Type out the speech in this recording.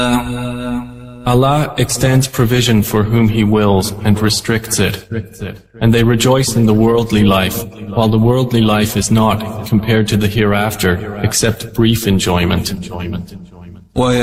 Allah extends provision for whom He wills and restricts it. And they rejoice in the worldly life, while the worldly life is not, compared to the hereafter, except brief enjoyment.